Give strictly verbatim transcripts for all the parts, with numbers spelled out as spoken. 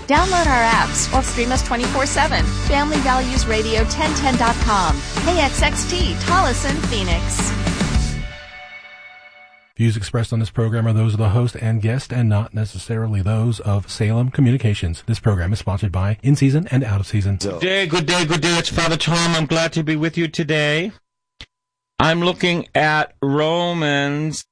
Download our apps or stream us twenty-four seven. Family Values Radio ten ten dot com. K X X T, Tolleson, Phoenix. Views expressed on this program are those of the host and guest and not necessarily those of Salem Communications. This program is sponsored by In Season and Out of Season. Good day, good day, good day. It's Father Tom. I'm glad to be with you today. I'm looking at Romans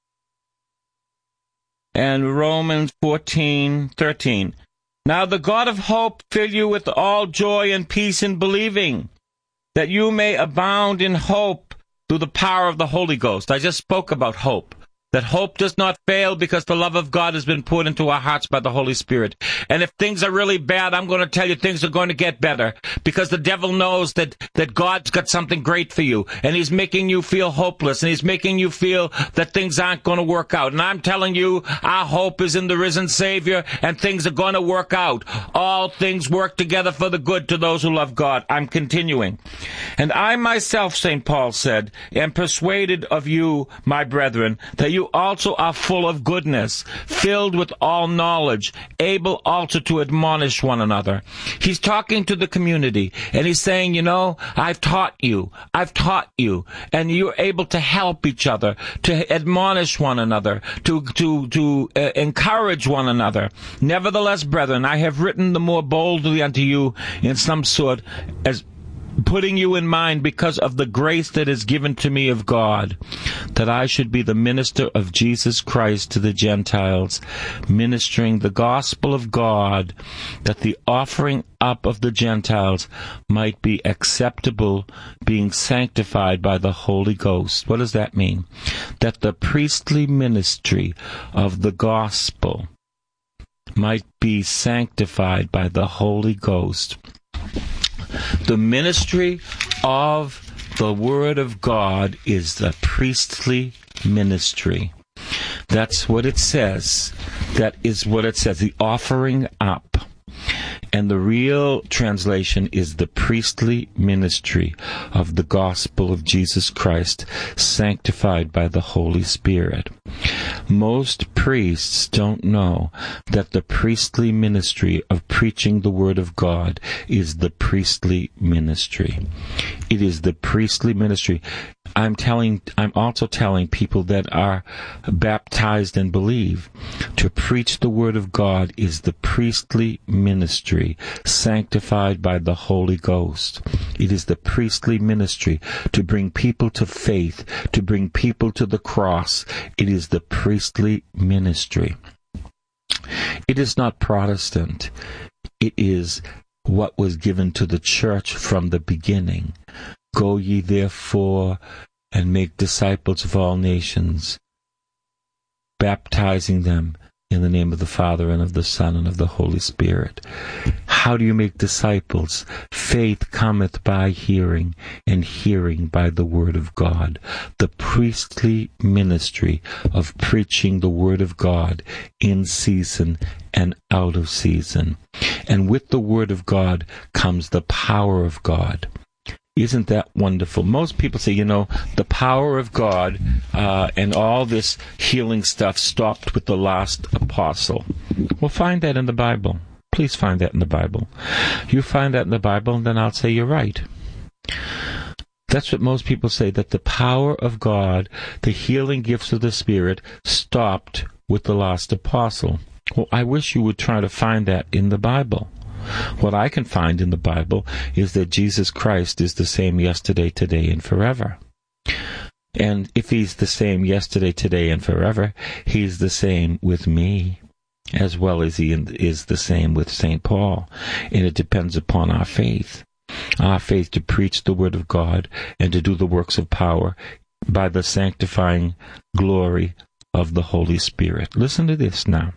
and Romans fourteen thirteen. Now the God of hope fill you with all joy and peace in believing, that you may abound in hope through the power of the Holy Ghost. I just spoke about hope. That hope does not fail because the love of God has been poured into our hearts by the Holy Spirit. And if things are really bad, I'm going to tell you things are going to get better because the devil knows that, that God's got something great for you. And he's making you feel hopeless and he's making you feel that things aren't going to work out. And I'm telling you, our hope is in the risen Savior and things are going to work out. All things work together for the good to those who love God. I'm continuing. And I myself, Saint Paul said, am persuaded of you, my brethren, that you also are full of goodness, filled with all knowledge, able also to admonish one another. He's talking to the community, and he's saying, you know, I've taught you, I've taught you, and you're able to help each other, to admonish one another, to to to uh, encourage one another. Nevertheless, brethren, I have written the more boldly unto you in some sort, as putting you in mind because of the grace that is given to me of God, that I should be the minister of Jesus Christ to the Gentiles, ministering the gospel of God, that the offering up of the Gentiles might be acceptable, being sanctified by the Holy Ghost. What does that mean? That the priestly ministry of the gospel might be sanctified by the Holy Ghost. The ministry of the Word of God is the priestly ministry. That's what it says. That is what it says, the offering up. And the real translation is the priestly ministry of the gospel of Jesus Christ, sanctified by the Holy Spirit. Most priests don't know that the priestly ministry of preaching the Word of God is the priestly ministry. It is the priestly ministry. I'm telling, I'm also telling people that are baptized and believe, to preach the Word of God is the priestly ministry, sanctified by the Holy Ghost. It is the priestly ministry to bring people to faith, to bring people to the cross. It is the priestly ministry. It is not Protestant. It is what was given to the church from the beginning. Go ye therefore and make disciples of all nations, baptizing them in the name of the Father and of the Son and of the Holy Spirit. How do you make disciples? Faith cometh by hearing, and hearing by the Word of God. The priestly ministry of preaching the Word of God in season and out of season. And with the Word of God comes the power of God. Isn't that wonderful? Most people say, you know, the power of God uh, and all this healing stuff stopped with the last apostle. Well, find that in the Bible. Please find that in the Bible. You find that in the Bible, and then I'll say you're right. That's what most people say, that the power of God, the healing gifts of the Spirit, stopped with the last apostle. Well, I wish you would try to find that in the Bible. What I can find in the Bible is that Jesus Christ is the same yesterday, today, and forever. And if he's the same yesterday, today, and forever, he's the same with me, as well as he is the same with Saint Paul. And it depends upon our faith. Our faith to preach the Word of God and to do the works of power by the sanctifying glory of the Holy Spirit. Listen to this now.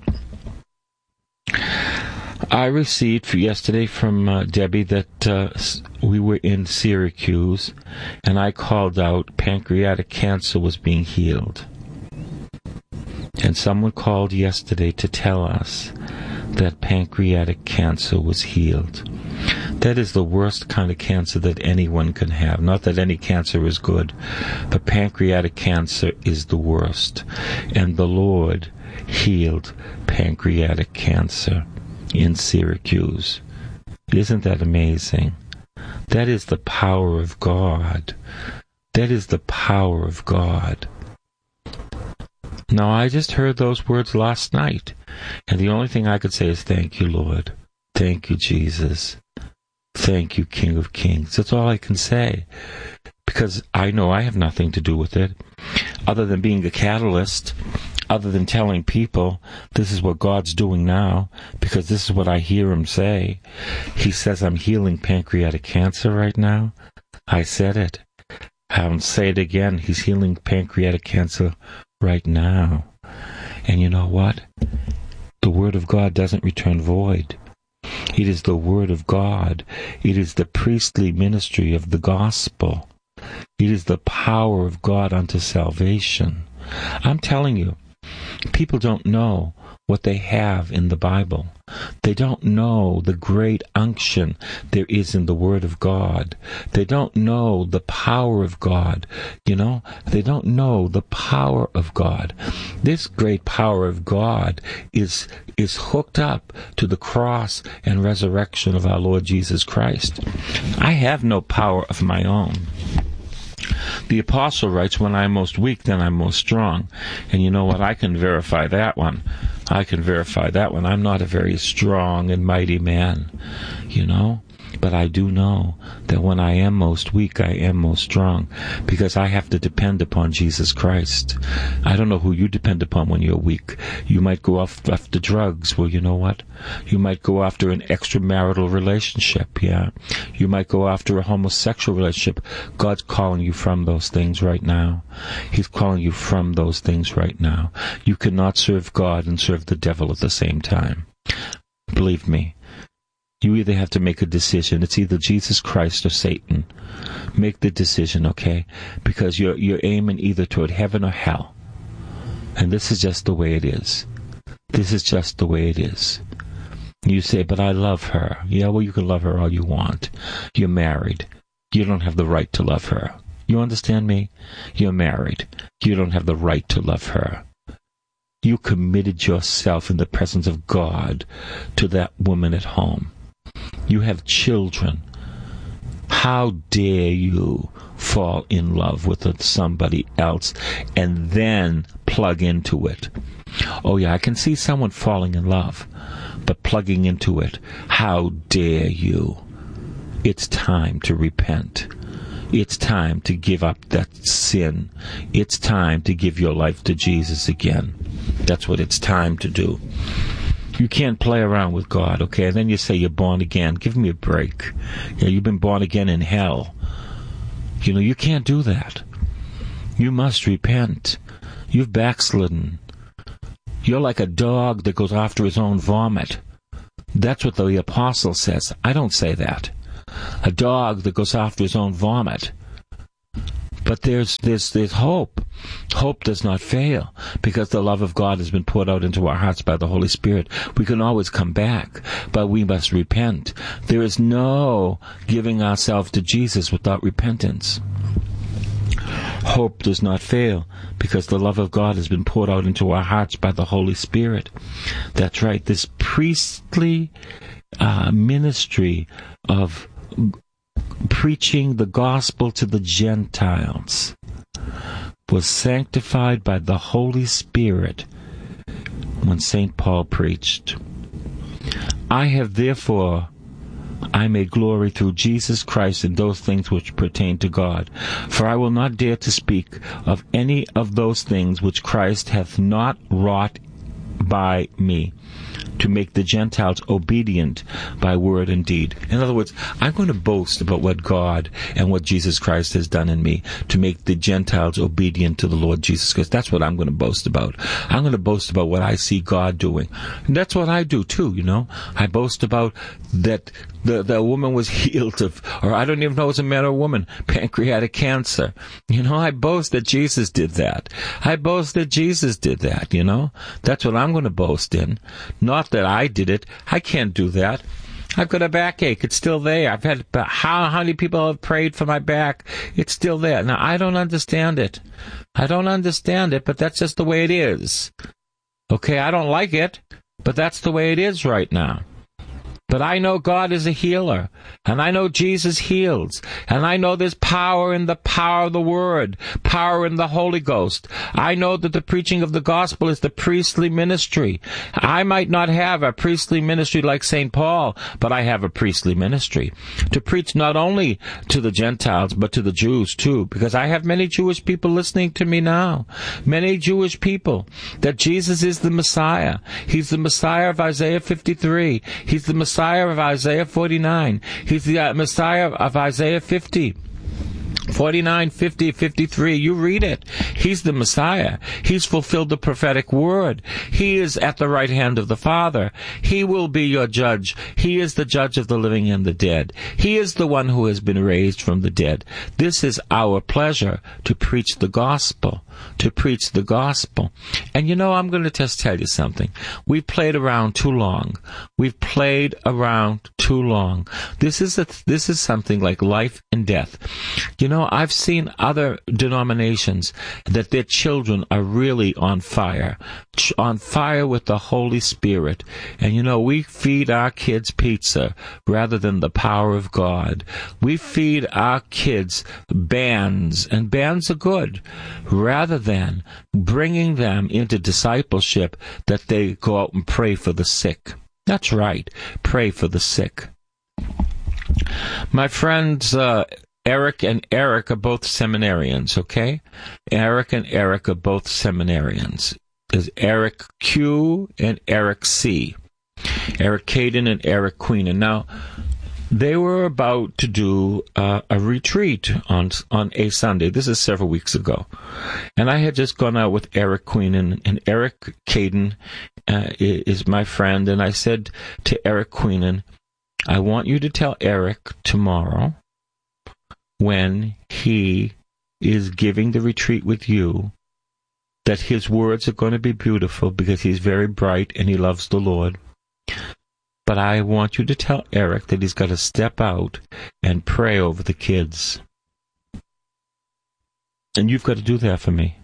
I received for yesterday from uh, Debbie that uh, we were in Syracuse, and I called out pancreatic cancer was being healed. And someone called yesterday to tell us that pancreatic cancer was healed. That is the worst kind of cancer that anyone can have. Not that any cancer is good, but pancreatic cancer is the worst. And the Lord healed pancreatic cancer. in Syracuse. Isn't that amazing? That is the power of God. That is the power of God. Now, I just heard those words last night, and the only thing I could say is thank you, Lord. Thank you, Jesus. Thank you, King of Kings. That's all I can say, because I know I have nothing to do with it, other than being a catalyst, other than telling people this is what God's doing now, because this is what I hear him say. He says I'm healing pancreatic cancer right now. I said it. I'll say it again. He's healing pancreatic cancer right now. And you know what? The Word of God doesn't return void. It is the Word of God. It is the priestly ministry of the gospel. It is the power of God unto salvation. I'm telling you, people don't know what they have in the Bible. They don't know the great unction there is in the Word of God. They don't know the power of God. You know, they don't know the power of God. This great power of God is is hooked up to the cross and resurrection of our Lord Jesus Christ. I have no power of my own. The apostle writes, when I'm most weak, then I'm most strong. And you know what? I can verify that one. I can verify that one. I'm not a very strong and mighty man, you know. But I do know that when I am most weak, I am most strong, because I have to depend upon Jesus Christ. I don't know who you depend upon when you're weak. You might go off after drugs. Well, you know what? You might go after an extramarital relationship, yeah. You might go after a homosexual relationship. God's calling you from those things right now. He's calling you from those things right now. You cannot serve God and serve the devil at the same time. Believe me. You either have to make a decision. It's either Jesus Christ or Satan. Make the decision, okay? Because you're you're aiming either toward heaven or hell. And this is just the way it is. This is just the way it is. You say, but I love her. Yeah, well, you can love her all you want. You're married. You don't have the right to love her. You understand me? You're married. You don't have the right to love her. You committed yourself in the presence of God to that woman at home. You have children. How dare you fall in love with somebody else and then plug into it? Oh yeah, I can see someone falling in love, but plugging into it, how dare you? It's time to repent. It's time to give up that sin. It's time to give your life to Jesus again. That's what it's time to do. You can't play around with God, okay? And then you say you're born again. Give me a break. You know, you've been born again in hell. You know, you can't do that. You must repent. You've backslidden. You're like a dog that goes after his own vomit. That's what the apostle says. I don't say that. A dog that goes after his own vomit. But there's there's there's hope. Hope does not fail, because the love of God has been poured out into our hearts by the Holy Spirit. We can always come back, but we must repent. There is no giving ourselves to Jesus without repentance. Hope does not fail, because the love of God has been poured out into our hearts by the Holy Spirit. That's right. This priestly uh, ministry of preaching the gospel to the Gentiles was sanctified by the Holy Spirit when Saint Paul preached. I have therefore, I may glory through Jesus Christ in those things which pertain to God. For I will not dare to speak of any of those things which Christ hath not wrought by me, to make the Gentiles obedient by word and deed. In other words, I'm going to boast about what God and what Jesus Christ has done in me to make the Gentiles obedient to the Lord Jesus Christ. That's what I'm going to boast about. I'm going to boast about what I see God doing. And that's what I do too, you know. I boast about that the, the woman was healed of, or I don't even know if it's a man or a woman, pancreatic cancer. You know, I boast that Jesus did that. I boast that Jesus did that, you know. That's what I'm going to boast in. Not that I did it. I can't do that. I've got a backache. It's still there. I've had, how, how many people have prayed for my back? It's still there. Now, I don't understand it. I don't understand it, but that's just the way it is. Okay, I don't like it, but that's the way it is right now. But I know God is a healer, and I know Jesus heals, and I know there's power in the power of the Word, power in the Holy Ghost. I know that the preaching of the gospel is the priestly ministry. I might not have a priestly ministry like Saint Paul, but I have a priestly ministry to preach not only to the Gentiles, but to the Jews too, because I have many Jewish people listening to me now, many Jewish people, that Jesus is the Messiah. He's the Messiah of Isaiah fifty-three. He's the Messiah Messiah of Isaiah forty-nine. He's the uh, Messiah of Isaiah fifty. forty-nine, fifty, fifty-three, you read it. He's the Messiah. He's fulfilled the prophetic word. He is at the right hand of the Father. He will be your judge. He is the judge of the living and the dead. He is the one who has been raised from the dead. This is our pleasure, to preach the gospel, to preach the gospel. And you know, I'm going to just tell you something. We've played around too long. We've played around too long. This is a, this is something like life and death. You know, I've seen other denominations that their children are really on fire, on fire with the Holy Spirit. And you know, we feed our kids pizza rather than the power of God. We feed our kids bands, and bands are good, rather than bringing them into discipleship that they go out and pray for the sick. That's right, pray for the sick. My friends, uh, Eric and Eric are both seminarians, okay? Eric and Eric are both seminarians. There's Eric Q and Eric C. Eric Caden and Eric Queenan. Now, they were about to do uh, a retreat on on a Sunday. This is several weeks ago. And I had just gone out with Eric Queenan, and Eric Caden uh, is my friend. And I said to Eric Queenan, I want you to tell Eric tomorrow, when he is giving the retreat with you, that his words are going to be beautiful because he's very bright and he loves the Lord. But I want you to tell Eric that he's got to step out and pray over the kids. And you've got to do that for me.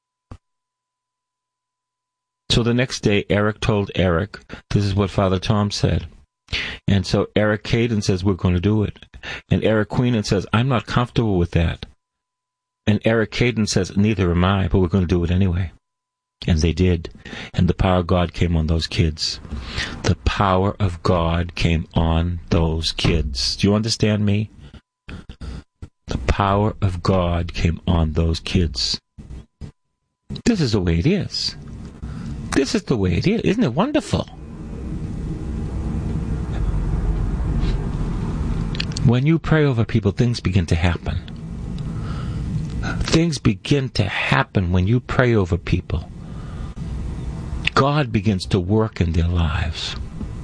So the next day, Eric told Eric, this is what Father Tom said. And so Eric Caden says, we're going to do it. And Eric Queenan says, I'm not comfortable with that. And Eric Caden says, neither am I, but we're going to do it anyway. And they did. And the power of God came on those kids. The power of God came on those kids. Do you understand me? The power of God came on those kids. This is the way it is. This is the way it is. Isn't it wonderful? When you pray over people, things begin to happen. Things begin to happen when you pray over people. God begins to work in their lives.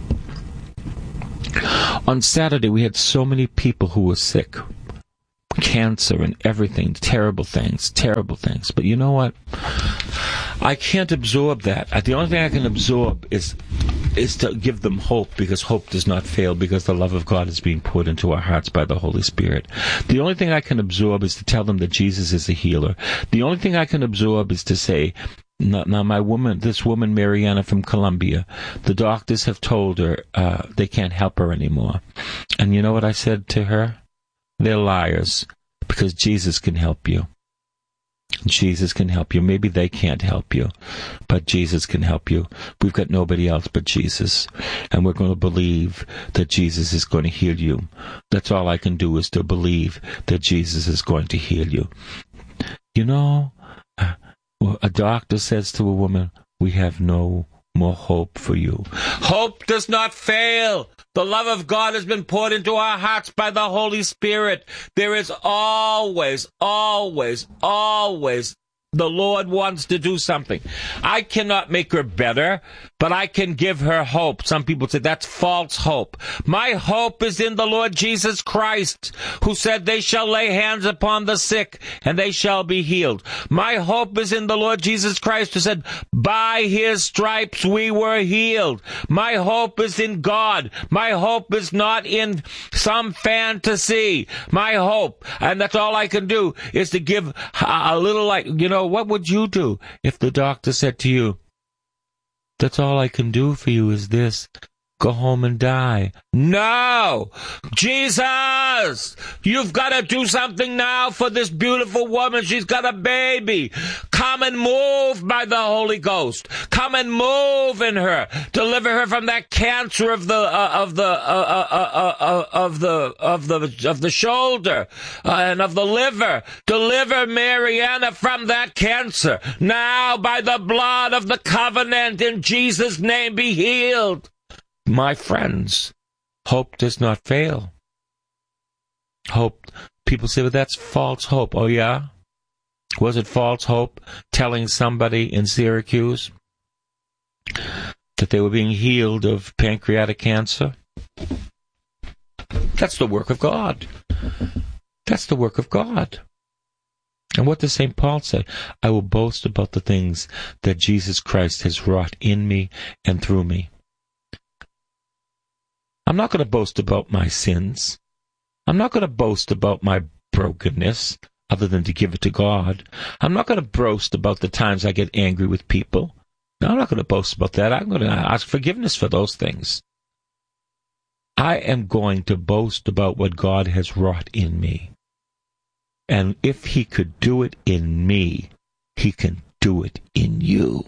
On Saturday, we had so many people who were sick. Cancer and everything, terrible things, terrible things. But you know what? I can't absorb that. The only thing I can absorb is is to give them hope, because hope does not fail, because the love of God is being poured into our hearts by the Holy Spirit. The only thing I can absorb is to tell them that Jesus is a healer. The only thing I can absorb is to say, now, now my woman, this woman, Mariana from Colombia, the doctors have told her uh, they can't help her anymore. And you know what I said to her? They're liars, because Jesus can help you. Jesus can help you. Maybe they can't help you, but Jesus can help you. We've got nobody else but Jesus, and we're going to believe that Jesus is going to heal you. That's all I can do, is to believe that Jesus is going to heal you. You know, a doctor says to a woman, we have no more hope for you. Hope does not fail. The love of God has been poured into our hearts by the Holy Spirit. There is always, always, always the Lord wants to do something. I cannot make her better, but I can give her hope. Some people say that's false hope. My hope is in the Lord Jesus Christ, who said they shall lay hands upon the sick and they shall be healed. My hope is in the Lord Jesus Christ, who said, by his stripes we were healed. My hope is in God. My hope is not in some fantasy. My hope, and that's all I can do, is to give a little, like, you know, what would you do if the doctor said to you, that's all I can do for you is this? go home and die. No! Jesus! You've got to do something now for this beautiful woman. She's got a baby. Come and move by the Holy Ghost. Come and move in her. Deliver her from that cancer of the uh, of the uh, uh, uh, uh, of the of the of the shoulder uh, and of the liver. Deliver Mariana from that cancer. Now by the blood of the covenant, in Jesus' name, be healed. My friends, hope does not fail. Hope, people say, well, that's false hope. Oh, yeah? Was it false hope telling somebody in Syracuse that they were being healed of pancreatic cancer? That's the work of God. That's the work of God. And what does Saint Paul say? I will boast about the things that Jesus Christ has wrought in me and through me. I'm not going to boast about my sins. I'm not going to boast about my brokenness, other than to give it to God. I'm not going to boast about the times I get angry with people. No, I'm not going to boast about that. I'm going to ask forgiveness for those things. I am going to boast about what God has wrought in me. And if he could do it in me, he can do it in you.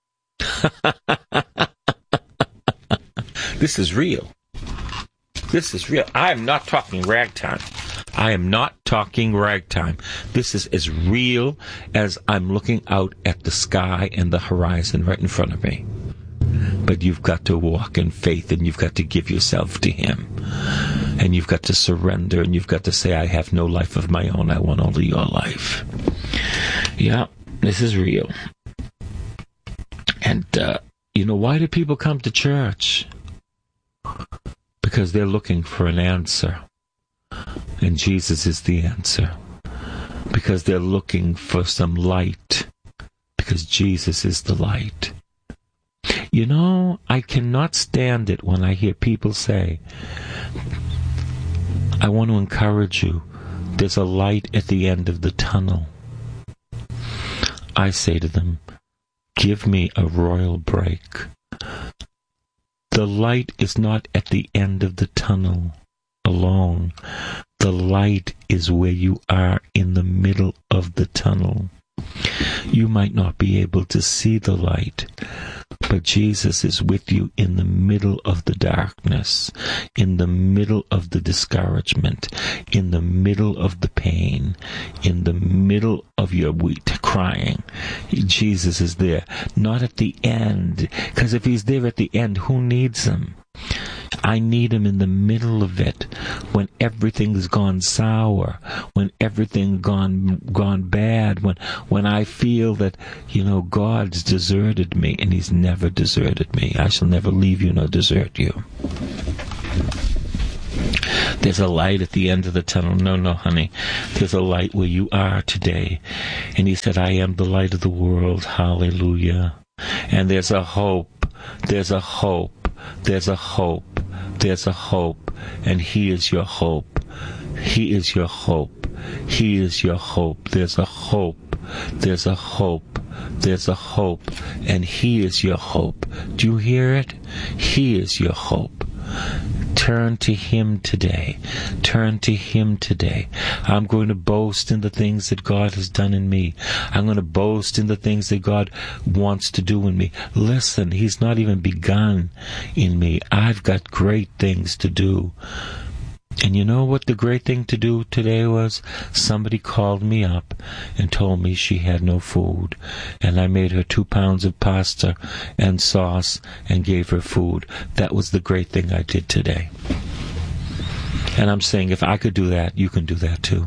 This is real. This is real. I am not talking ragtime. I am not talking ragtime. This is as real as I'm looking out at the sky and the horizon right in front of me. But you've got to walk in faith, and you've got to give yourself to him. And you've got to surrender, and you've got to say, I have no life of my own. I want only your life. Yeah, this is real. And, uh, you know, why do people come to church? Because they're looking for an answer. And Jesus is the answer. Because they're looking for some light. Because Jesus is the light. You know, I cannot stand it when I hear people say, I want to encourage you. There's a light at the end of the tunnel. I say to them, give me a royal break. The light is not at the end of the tunnel alone. The light is where you are in the middle of the tunnel. You might not be able to see the light, but Jesus is with you in the middle of the darkness, in the middle of the discouragement, in the middle of the pain, in the middle of your wheat crying. Jesus is there, not at the end, because if he's there at the end, who needs him? I need him in the middle of it, when everything's gone sour, when everything's gone gone bad, when when I feel that, you know, God's deserted me, and he's never deserted me. I shall never leave you nor desert you. There's a light at the end of the tunnel. No, no, honey. There's a light where you are today. And he said, I am the light of the world. Hallelujah. And there's a hope. There's a hope. There's a hope. There's a hope. And he is your hope. He is your hope. He is your hope. There's a hope. There's a hope. There's a hope. And he is your hope. Do you hear it? He is your hope. Turn to him today. Turn to him today. I'm going to boast in the things that God has done in me. I'm going to boast in the things that God wants to do in me. Listen, he's not even begun in me. I've got great things to do. And you know what the great thing to do today was? Somebody called me up and told me she had no food. And I made her two pounds of pasta and sauce and gave her food. That was the great thing I did today. And I'm saying, if I could do that, you can do that too.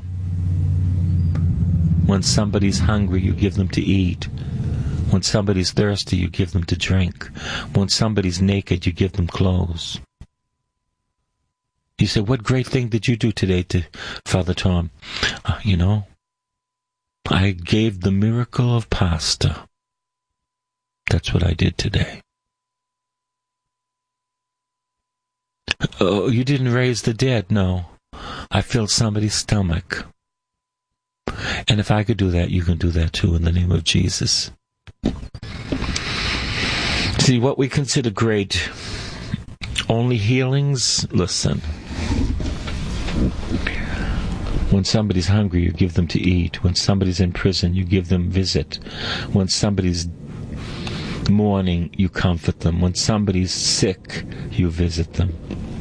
When somebody's hungry, you give them to eat. When somebody's thirsty, you give them to drink. When somebody's naked, you give them clothes. You say, what great thing did you do today to Father Tom? Uh, you know, I gave the miracle of pasta. That's what I did today. Oh, you didn't raise the dead? No. I filled somebody's stomach. And if I could do that, you can do that too in the name of Jesus. See, what we consider great, Only healings? Listen. When somebody's hungry, you give them to eat. When somebody's in prison, you give them visit. When somebody's mourning, you comfort them. When somebody's sick, you visit them.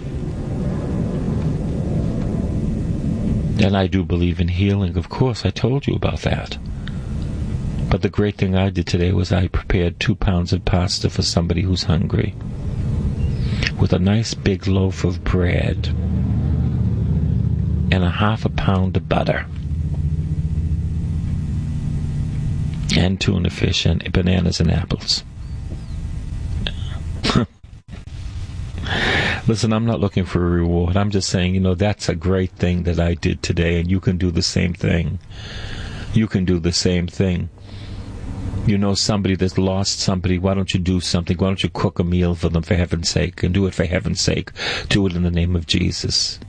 And I do believe in healing. Of course, I told you about that. But the great thing I did today was I prepared two pounds of pasta for somebody who's hungry, with a nice big loaf of bread and a half a pound of butter and tuna fish and bananas and apples. Listen, I'm not looking for a reward. I'm just saying, you know, that's a great thing that I did today, and you can do the same thing. You can do the same thing. You know somebody that's lost somebody, why don't you do something? Why don't you cook a meal for them, for heaven's sake? And do it for heaven's sake. Do it in the name of Jesus.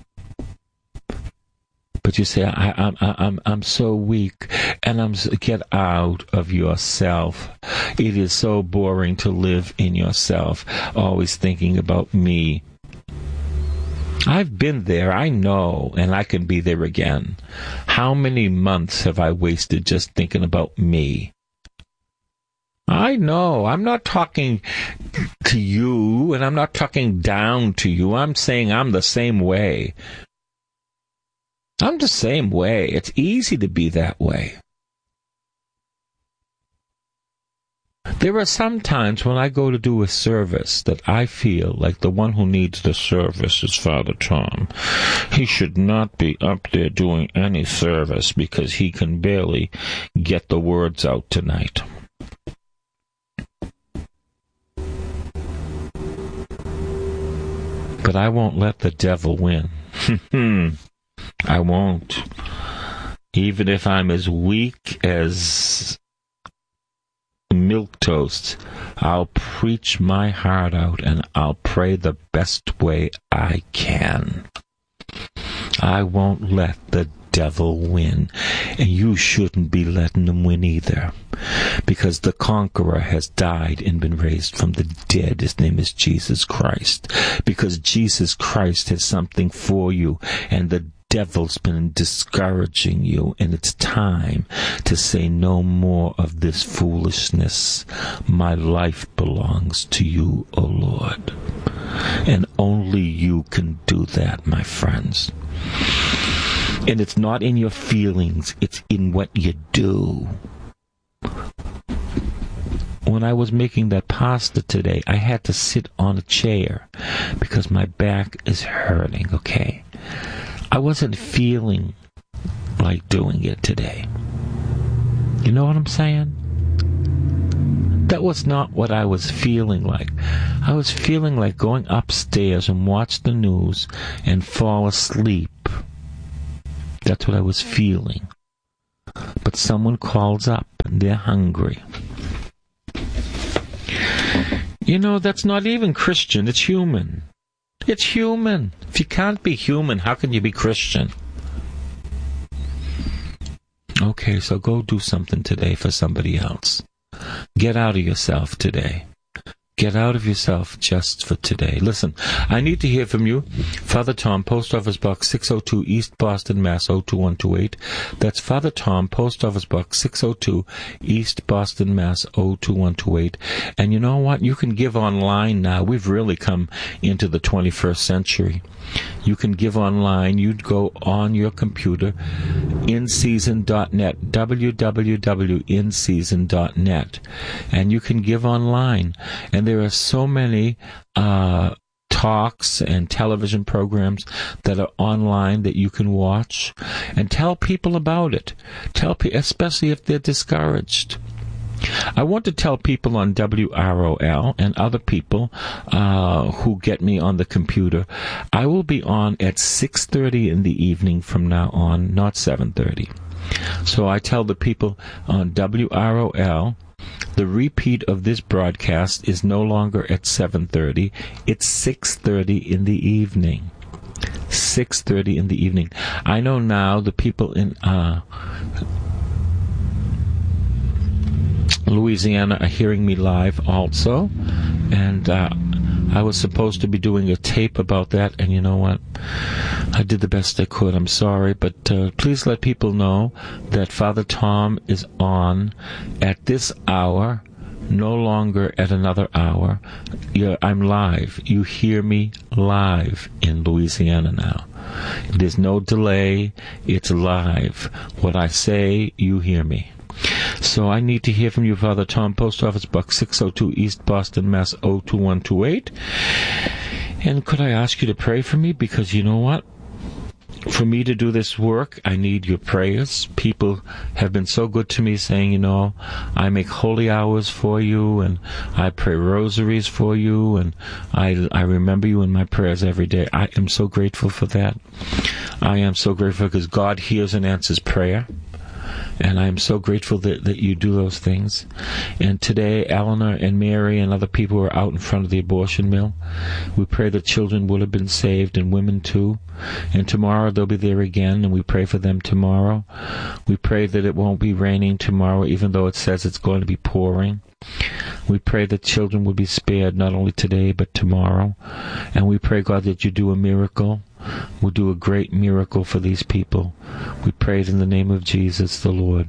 But you say, I, I'm, I'm, I'm so weak, and I'm. Get out of yourself. It is so boring to live in yourself, always thinking about me. I've been there, I know, and I can be there again. How many months have I wasted just thinking about me? I know. I'm not talking to you, and I'm not talking down to you. I'm saying I'm the same way. I'm the same way. It's easy to be that way. There are some times when I go to do a service that I feel like the one who needs the service is Father Tom. He should not be up there doing any service because he can barely get the words out tonight. But I won't let the devil win. I won't. Even if I'm as weak as milquetoast, I'll preach my heart out and I'll pray the best way I can. I won't let the devil win, and you shouldn't be letting him win either, because the conqueror has died and been raised from the dead. His name is Jesus Christ, because Jesus Christ has something for you, and the devil's been discouraging you, and it's time to say no more of this foolishness. My life belongs to you, O Lord. And only you can do that, my friends. And it's not in your feelings, it's in what you do. When I was making that pasta today, I had to sit on a chair because my back is hurting, okay? I wasn't feeling like doing it today. You know what I'm saying? That was not what I was feeling like. I was feeling like going upstairs and watch the news and fall asleep. That's what I was feeling. But someone calls up and they're hungry. You know, that's not even Christian. It's human. It's human. If you can't be human, how can you be Christian? Okay, so go do something today for somebody else. Get out of yourself today. Get out of yourself just for today. Listen, I need to hear from you. Father Tom, Post Office Box six oh two, East Boston, Mass. oh two one two eight. That's Father Tom, Post Office Box six oh two, East Boston, Mass. oh two one two eight. And you know what? You can give online now. We've really come into the twenty-first century. You can give online. You'd go on your computer, in season dot net, w w w dot in season dot net, and you can give online. And there are so many uh, talks and television programs that are online that you can watch, and tell people about it. Tell pe- especially if they're discouraged. I want to tell people on W R O L and other people uh, who get me on the computer, I will be on at six thirty in the evening from now on, not seven thirty. So I tell the people on W R O L, the repeat of this broadcast is no longer at seven thirty, it's six thirty in the evening. six thirty in the evening. I know now the people in uh, Louisiana are hearing me live also, and uh, I was supposed to be doing a tape about that, and you know what? I did the best I could. I'm sorry, but uh, please let people know that Father Tom is on at this hour, no longer at another hour. You're, I'm live. You hear me live in Louisiana now. There's no delay. It's live. What I say, you hear me. So I need to hear from you, Father Tom. Post Office Box six oh two, East Boston, Mass. oh two one two eight. And could I ask you to pray for me? Because you know what? For me to do this work, I need your prayers. People have been so good to me saying, you know, I make holy hours for you, and I pray rosaries for you, and I, I remember you in my prayers every day. I am so grateful for that. I am so grateful because God hears and answers prayer. And I am so grateful that, that you do those things. And today, Eleanor and Mary and other people were out in front of the abortion mill. We pray that children will have been saved, and women too. And tomorrow they'll be there again, and we pray for them tomorrow. We pray that it won't be raining tomorrow, even though it says it's going to be pouring. We pray that children will be spared not only today, but tomorrow. And we pray, God, that you do a miracle. We'll do a great miracle for these people. We pray it in the name of Jesus the Lord.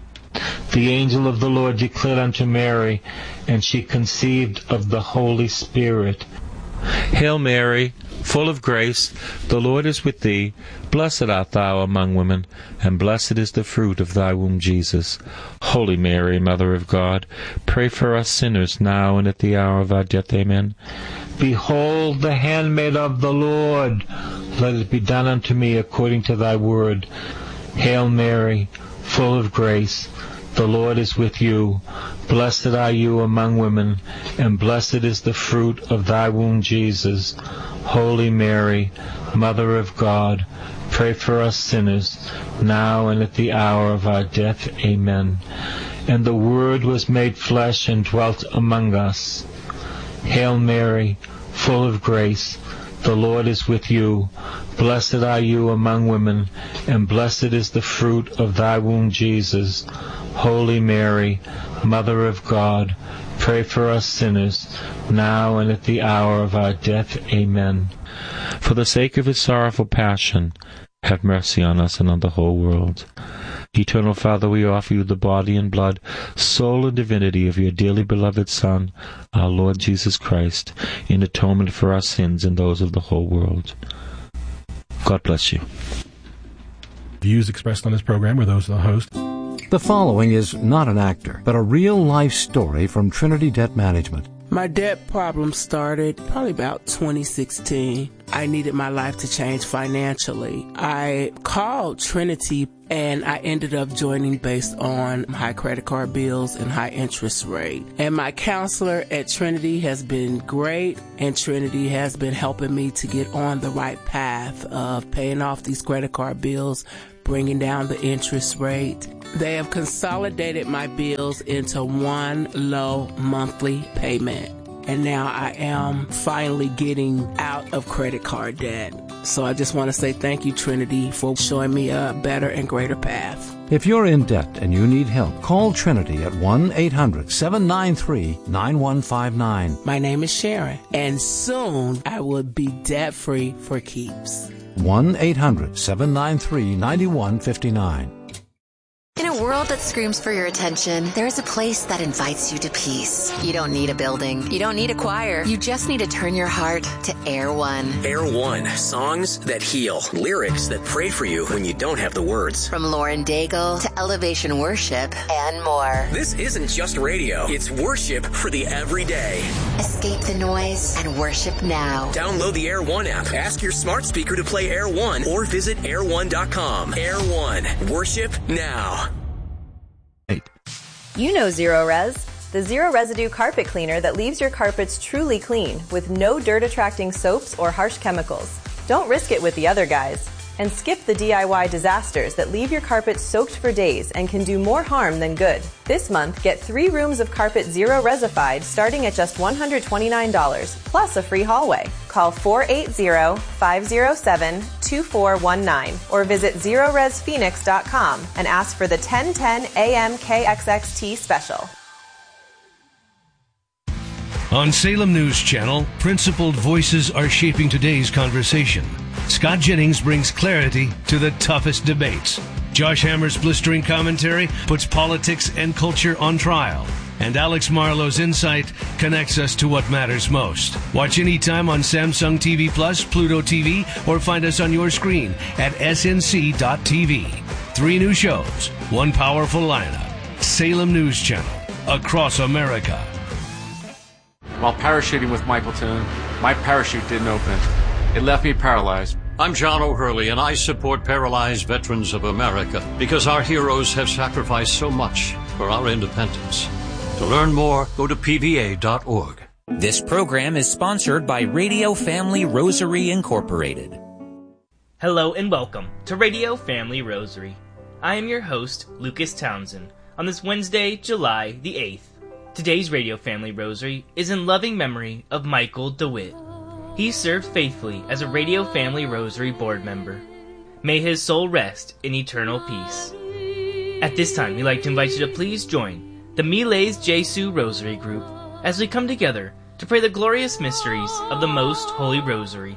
The angel of the Lord declared unto Mary, and she conceived of the Holy Spirit. Hail Mary, full of grace, the Lord is with thee. Blessed art thou among women, and blessed is the fruit of thy womb, Jesus. Holy Mary, Mother of God, pray for us sinners now and at the hour of our death. Amen. Behold the handmaid of the Lord. Let it be done unto me according to thy word. Hail Mary, full of grace, the Lord is with you. Blessed are you among women, and blessed is the fruit of thy womb, Jesus. Holy Mary, Mother of God, pray for us sinners, now and at the hour of our death. Amen. And the Word was made flesh and dwelt among us. Hail Mary, full of grace, the Lord is with you. Blessed are you among women, and blessed is the fruit of thy womb, Jesus. Holy Mary, Mother of God, pray for us sinners, now and at the hour of our death. Amen. For the sake of his sorrowful passion, have mercy on us and on the whole world. Eternal Father, we offer you the body and blood, soul and divinity of your dearly beloved Son, our Lord Jesus Christ, in atonement for our sins and those of the whole world. God bless you. Views expressed on this program are those of the host. The following is not an actor, but a real-life story from Trinity Debt Management. My debt problem started probably about twenty sixteen. I needed my life to change financially. I called Trinity, and I ended up joining based on high credit card bills and high interest rate. And my counselor at Trinity has been great, and Trinity has been helping me to get on the right path of paying off these credit card bills, bringing down the interest rate. They have consolidated my bills into one low monthly payment. And now I am finally getting out of credit card debt. So I just want to say thank you, Trinity, for showing me a better and greater path. If you're in debt and you need help, call Trinity at one eight hundred seven nine three nine one five nine. My name is Sharon, and soon I will be debt-free for keeps. one eight hundred seven nine three nine one five nine. In a world that screams for your attention, there is a place that invites you to peace. You don't need a building. You don't need a choir. You just need to turn your heart to Air One. Air One. Songs that heal. Lyrics that pray for you when you don't have the words. From Lauren Daigle to Elevation Worship and more. This isn't just radio. It's worship for the everyday. Escape the noise and worship now. Download the Air One app. Ask your smart speaker to play Air One or visit air one dot com. Air One. Worship now. You know Zero Res, the zero residue carpet cleaner that leaves your carpets truly clean with no dirt-attracting soaps or harsh chemicals. Don't risk it with the other guys. And skip the D I Y disasters that leave your carpet soaked for days and can do more harm than good. This month, get three rooms of carpet Zero Resified starting at just one hundred twenty-nine dollars, plus a free hallway. Call four eight zero, five zero seven, two four one nine or visit zero res phoenix dot com and ask for the ten ten A M K X X T special. On Salem News Channel, principled voices are shaping today's conversation. Scott Jennings brings clarity to the toughest debates. Josh Hammer's blistering commentary puts politics and culture on trial. And Alex Marlowe's insight connects us to what matters most. Watch anytime on Samsung T V Plus, Pluto T V, or find us on your screen at S N C dot T V. Three new shows, one powerful lineup. Salem News Channel, across America. While parachuting with Michael Toon, my parachute didn't open. It left me paralyzed. I'm John O'Hurley, and I support Paralyzed Veterans of America because our heroes have sacrificed so much for our independence. To learn more, go to P V A dot org. This program is sponsored by Radio Family Rosary Incorporated. Hello and welcome to Radio Family Rosary. I am your host, Lucas Townsend, on this Wednesday, July the eighth. Today's Radio Family Rosary is in loving memory of Michael DeWitt. He served faithfully as a Radio Family Rosary board member. May his soul rest in eternal peace. At this time, we'd like to invite you to please join the Miles Jesu Rosary Group as we come together to pray the glorious mysteries of the Most Holy Rosary.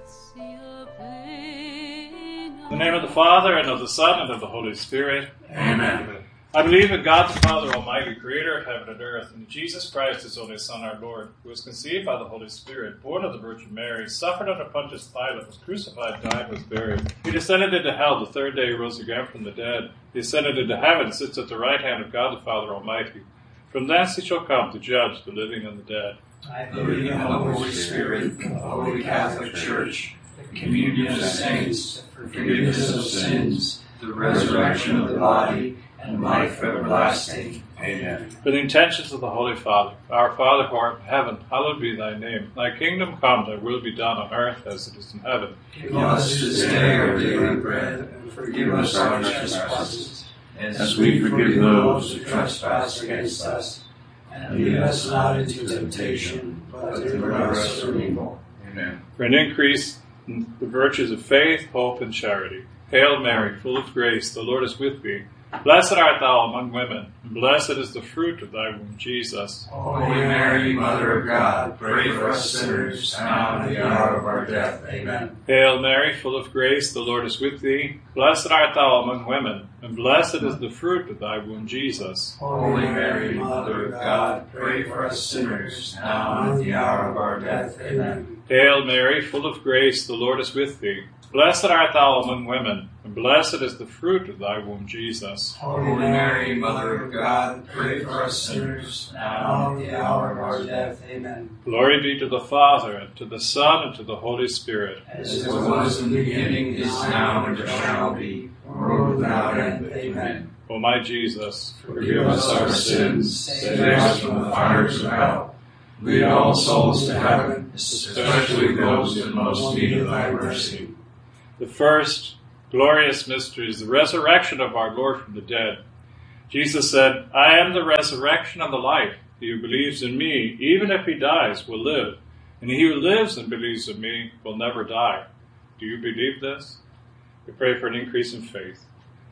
In the name of the Father, and of the Son, and of the Holy Spirit. Amen. I believe in God the Father Almighty, creator of heaven and earth, and in Jesus Christ, his only Son, our Lord, who was conceived by the Holy Spirit, born of the Virgin Mary, suffered under Pontius Pilate, was crucified, died, was buried. He descended into hell. The third day he rose again from the dead. He ascended into heaven, sits at the right hand of God the Father Almighty. From thence he shall come to judge the living and the dead. I believe in the Holy Spirit, the Holy Catholic Church, the communion of saints, forgiveness of sins, the resurrection of the body, and life everlasting. Amen. For the intentions of the Holy Father, our Father who art in heaven, hallowed be thy name. Thy kingdom come, thy will be done on earth as it is in heaven. Give us this day our daily bread, and forgive us our trespasses, as we forgive those who trespass against us. And lead us not into temptation, but deliver us from evil. Amen. For an increase in the virtues of faith, hope, and charity. Hail Mary, full of grace, the Lord is with thee. Blessed art thou among women, and blessed is the fruit of thy womb, Jesus. Holy Mary, Mother of God, pray for us sinners, now and at the hour of our death. Amen. Hail Mary, full of grace, the Lord is with thee. Blessed art thou among women, and blessed is the fruit of thy womb, Jesus. Holy Mary, Mother of God, pray for us sinners, now and at the hour of our death. Amen. Hail Mary, full of grace, the Lord is with thee. Blessed art thou among women, and blessed is the fruit of thy womb, Jesus. Holy Mary, Mother of God, pray for us sinners, now and at the hour of our death. Amen. Glory be to the Father, and to the Son, and to the Holy Spirit. As it was in the beginning, is now, and ever shall be, world without end. Amen. O my Jesus, forgive us our sins, save us from the fires of hell. Lead all souls to heaven, especially those in most need of thy mercy. The first glorious mystery is the resurrection of our Lord from the dead. Jesus said, I am the resurrection and the life. He who believes in me, even if he dies, will live. And he who lives and believes in me will never die. Do you believe this? We pray for an increase in faith.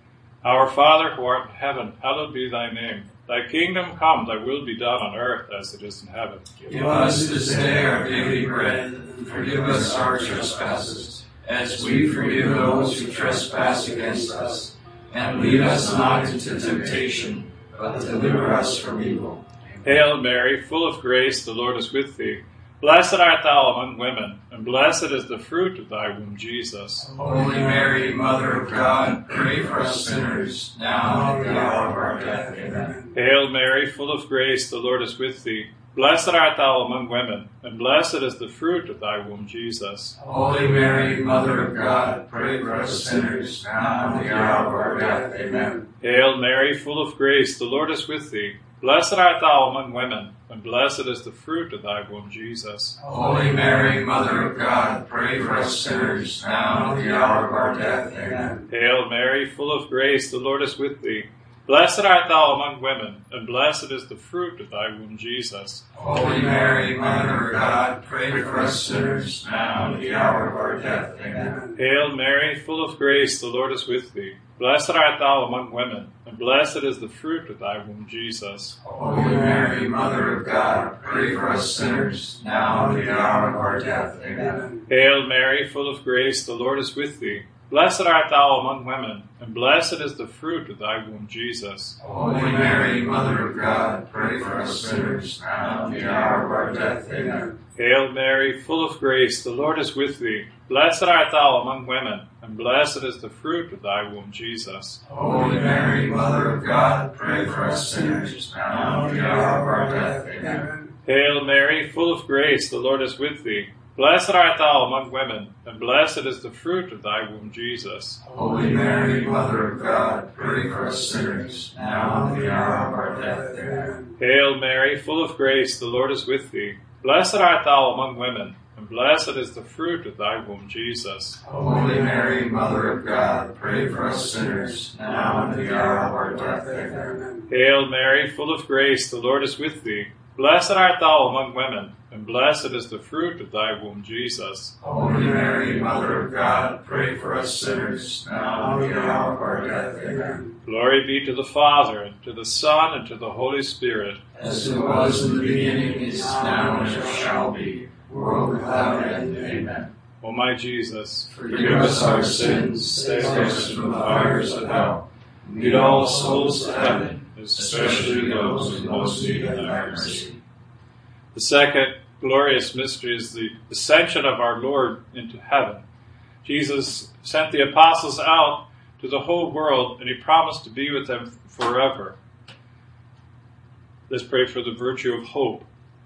Our Father who art in heaven, hallowed be thy name. Thy kingdom come, thy will be done on earth as it is in heaven. Give us this day our daily bread, and forgive us our trespasses, as we forgive those who trespass against us. And lead us not into temptation, but deliver us from evil. Hail Mary, full of grace, the Lord is with thee. Blessed art thou among women, and blessed is the fruit of thy womb, Jesus. Holy Mary, Mother of God, pray for us sinners, now and at the hour of our death. Amen. Hail Mary, full of grace, the Lord is with thee. Blessed art thou among women, and blessed is the fruit of thy womb, Jesus. Holy Mary, Mother of God, pray for us sinners, now and at the hour of our death. Amen. Hail Mary, full of grace, the Lord is with thee. Blessed art thou among women, and blessed is the fruit of thy womb, Jesus. Holy Mary, Mother of God, pray for us sinners, now and at the hour of our death. Amen. Hail Mary, full of grace, the Lord is with thee. Blessed art thou among women, and blessed is the fruit of thy womb, Jesus. Holy Mary, Mother of God, pray for us sinners, now and at the hour of our death. Amen. Hail Mary, full of grace, the Lord is with thee. Blessed art thou among women, and blessed is the fruit of thy womb, Jesus. Holy Mary, Mother of God, pray for us sinners, now and at the hour of our death. Amen. Hail Mary, full of grace, the Lord is with thee. Blessed art thou among women, and blessed is the fruit of thy womb, Jesus. Holy Mary, Mother of God, pray for us sinners, now and at the hour of our death. Amen. Hail Mary, full of grace, the Lord is with thee. Blessed art thou among women, and blessed is the fruit of thy womb, Jesus. Holy Mary, Mother of God, pray for us sinners, now and at the hour of our death. Amen. Hail Mary, full of grace, the Lord is with thee. Blessed art thou among women, and blessed is the fruit of thy womb, Jesus. Holy Mary, Mother of God, pray for us sinners, now and at the hour of our death. Amen. Hail Mary, full of grace, the Lord is with thee. Blessed art thou among women, and blessed is the fruit of thy womb, Jesus. Holy Mary, Mother of God, pray for us sinners, now and at the hour of our death. Amen. Hail Mary, full of grace, the Lord is with thee. Blessed art thou among women, and blessed is the fruit of thy womb, Jesus. Holy Mary, Mother of God, pray for us sinners, now and at the hour of our death. Amen. Glory be to the Father, and to the Son, and to the Holy Spirit. As it was in the beginning, is now, and ever shall be, world without end. Amen. O my Jesus, forgive us our sins, save us from the fires of hell. Lead all souls to heaven, especially those in most need of thy mercy. The second glorious mystery is the ascension of our Lord into heaven. Jesus sent the apostles out to the whole world, and he promised to be with them forever. Let's pray for the virtue of hope.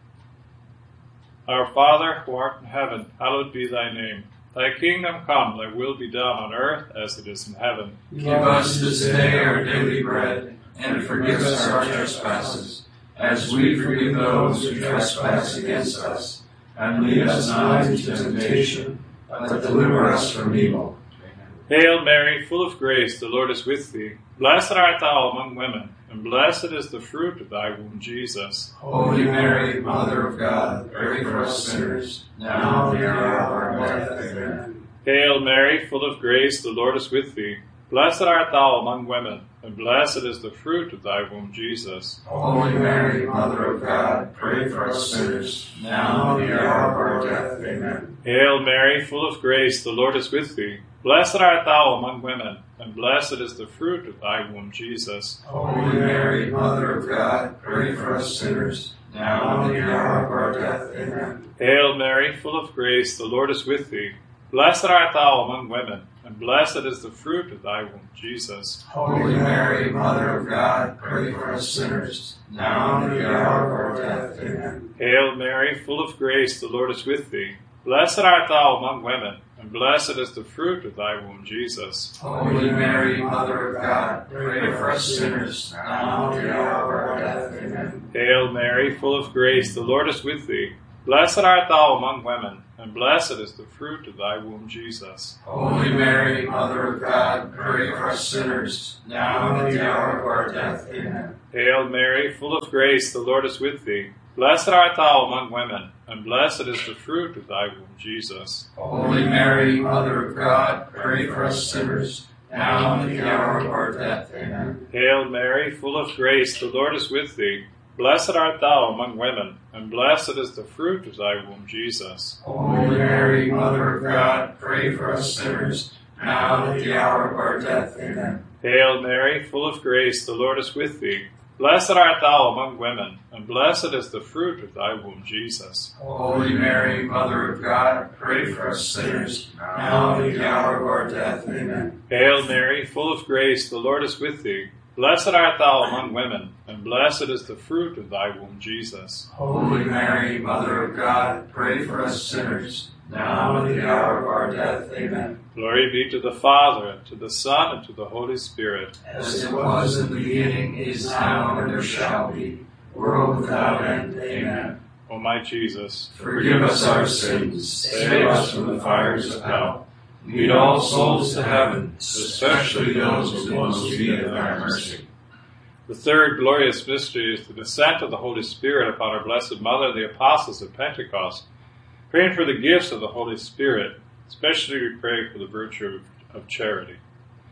Our Father, who art in heaven, hallowed be thy name. Thy kingdom come, thy will be done on earth as it is in heaven. Give us this day our daily bread, and forgive us our trespasses, as we forgive those who trespass against us. And lead us not into temptation, but deliver us from evil. Hail Mary, full of grace, the Lord is with thee. Blessed art thou among women, and blessed is the fruit of thy womb, Jesus. Holy Mary, Mother of God, pray for us sinners, now and at the hour of our death. Amen. Hail Mary, full of grace, the Lord is with thee. Blessed art thou among women, and blessed is the fruit of thy womb, Jesus. Holy Mary, Mother of God, pray for us sinners, now and at the hour of our death. Amen. Hail Mary, full of grace, the Lord is with thee. Blessed art thou among women, and blessed is the fruit of thy womb, Jesus. Holy Mary, Mother of God, pray for us sinners, now and at the hour of our death. Amen. Hail Mary, full of grace, the Lord is with thee. Blessed art thou among women, and blessed is the fruit of thy womb, Jesus. Holy Mary, Mother of God, pray for us sinners, now and at the hour of our death. Amen. Hail Mary, full of grace, the Lord is with thee. Blessed art thou among women, and blessed is the fruit of thy womb, Jesus. Holy Mary, Mother of God, pray for us sinners, now and at the hour of our death. Amen. Hail Mary, full of grace, the Lord is with thee. Blessed art thou among women, and blessed is the fruit of thy womb, Jesus. Holy Mary, Mother of God, pray for us sinners, now and at the hour of our death. Amen. Hail Mary, full of grace, the Lord is with thee. Blessed art thou among women, and blessed is the fruit of thy womb, Jesus. Holy Mary, Mother of God, pray for us sinners, now and at the hour of our death. Amen. Hail Mary, full of grace, the Lord is with thee. Blessed art thou among women, and blessed is the fruit of thy womb, Jesus. Holy Mary, Mother of God, pray for us sinners, now and at the hour of our death. Amen. Hail Mary, full of grace, the Lord is with thee. Blessed art thou among women, and blessed is the fruit of thy womb, Jesus. Holy Mary, Mother of God, pray for us sinners, now and at the hour of our death. Amen. Hail Mary, full of grace, the Lord is with thee. Blessed art thou among women, and blessed is the fruit of thy womb, Jesus. Holy Mary, Mother of God, pray for us sinners, now and at the hour of our death. Amen. Glory be to the Father, and to the Son, and to the Holy Spirit. As it was in the beginning, is now, and ever shall be, world without end. Amen. O my Jesus, forgive us our sins, save us from the fires of hell. Lead all souls to heaven, especially those in most need of thy mercy. The third glorious mystery is the descent of the Holy Spirit upon our Blessed Mother and the Apostles at Pentecost. Praying for the gifts of the Holy Spirit, especially we pray for the virtue of, of charity.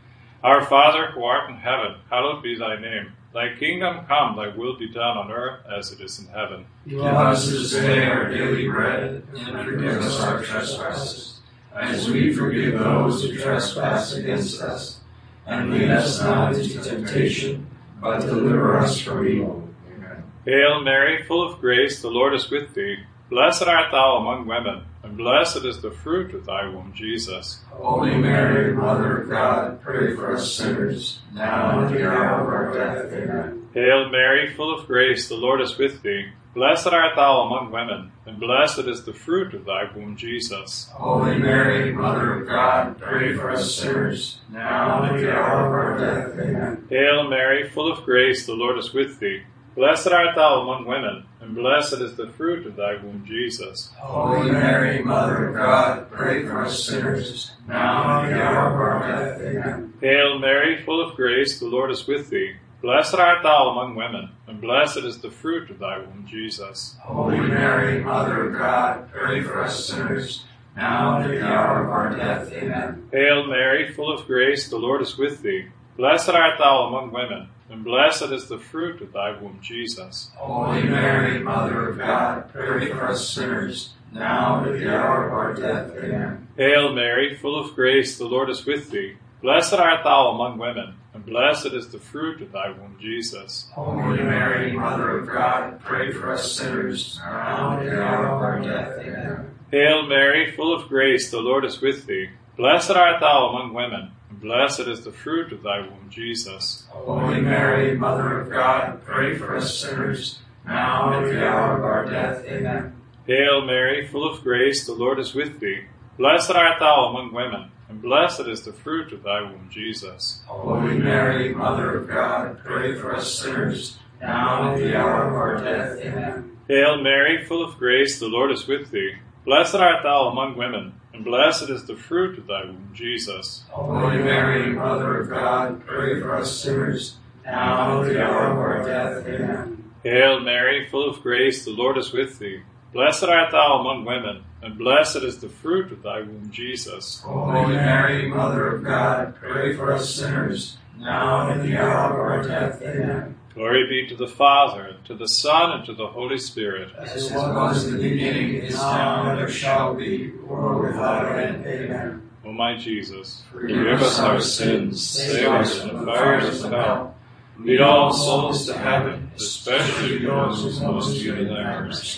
Our Father, who art in heaven, hallowed be thy name. Thy kingdom come, thy will be done on earth as it is in heaven. Give us this day our daily bread, and forgive us our trespasses, as we forgive those who trespass against us. And lead us not into temptation, but deliver us from evil. Amen. Hail Mary, full of grace, the Lord is with thee. Blessed art thou among women, and blessed is the fruit of thy womb, Jesus. Holy Mary, Mother of God, pray for us sinners, now and at the hour of our death. Amen. Hail Mary, full of grace, the Lord is with thee. Blessed art thou among women, and blessed is the fruit of thy womb, Jesus. Holy Mary, Mother of God, pray for us sinners, now and at the hour of our death. Amen. Hail Mary, full of grace, the Lord is with thee. Blessed art thou among women, and blessed is the fruit of thy womb, Jesus. Holy Mary, Mother of God, pray for us sinners, now and at the hour of our death. Amen. Hail Mary, full of grace, the Lord is with thee. Blessed art thou among women, and blessed is the fruit of thy womb, Jesus. Holy Mary, Mother of God, pray for us sinners, now and at the hour of our death. Amen. Hail Mary, full of grace, the Lord is with thee. Blessed art thou among women, and blessed is the fruit of thy womb, Jesus. Holy Mary, Mother of God, pray for us sinners, now and at the hour of our death. Amen. Hail Mary, full of grace, the Lord is with thee. Blessed art thou among women, and blessed is the fruit of thy womb, Jesus. Holy Mary, Mother of God, pray for us sinners, now and at the hour of our death. Amen. Hail Mary, full of grace, the Lord is with thee. Blessed art thou among women, and blessed is the fruit of thy womb, Jesus. Holy Mary, Mother of God, pray for us sinners, now and at the hour of our death. Amen. Hail Mary, full of grace, the Lord is with thee. Blessed art thou among women, and blessed is the fruit of thy womb, Jesus. Holy Mary, Mother of God, pray for us sinners, now and at the hour of our death. Amen. Hail Mary, full of grace, the Lord is with thee. Blessed art thou among women, and blessed is the fruit of thy womb, Jesus. Holy Mary, Mother of God, pray for us sinners, now and at the hour of our death. Amen. Hail Mary, full of grace, the Lord is with thee. Blessed art thou among women, and blessed is the fruit of thy womb, Jesus. Holy Mary, Mother of God, pray for us sinners, now and at the hour of our death. Amen. Glory be to the Father, and to the Son, and to the Holy Spirit. As it was in the beginning, is now, and ever shall be, world without end. Amen. O my Jesus, forgive, forgive us our sins, save us from the fires of hell. Lead all souls to heaven, especially those who most need thy mercy.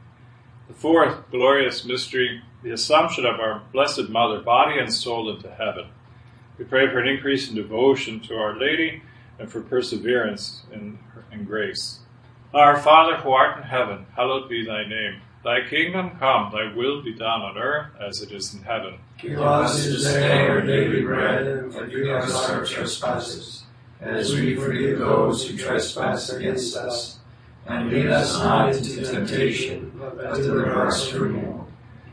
The fourth glorious mystery, the Assumption of our Blessed Mother, body and soul, into heaven. We pray for an increase in devotion to Our Lady and for perseverance in, in grace. Our Father, who art in heaven, hallowed be thy name. Thy kingdom come, thy will be done on earth as it is in heaven. Give us this day our daily bread, and forgive us our trespasses, as we forgive those who trespass against us. And lead us not into temptation, but deliver us from evil.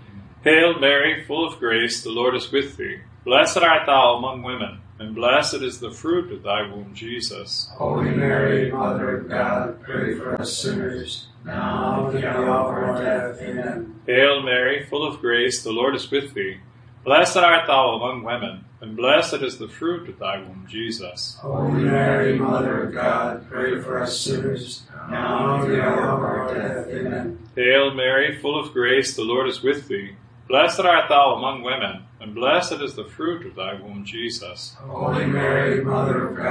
Hail Mary, full of grace, the Lord is with thee. Blessed art thou among women, and blessed is the fruit of thy womb, Jesus. Holy Mary, Mother of God, pray for us sinners, now and at the hour of our death. Amen. Hail Mary, full of grace, the Lord is with thee. Blessed art thou among women, and blessed is the fruit of thy womb, Jesus. Holy Mary, Mother of God, pray for us sinners, now and at the hour of our death. Amen. Hail Mary, full of grace, the Lord is with thee. Blessed art thou among women, and blessed is the fruit of thy womb, Jesus. Holy Mary, Mother of God,